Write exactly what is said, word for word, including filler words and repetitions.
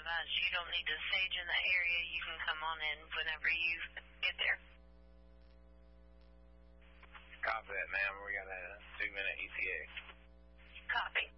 much. You don't need to stage in the area. You can come on in whenever you get there. Copy that, ma'am. We got a two-minute E T A. Copy.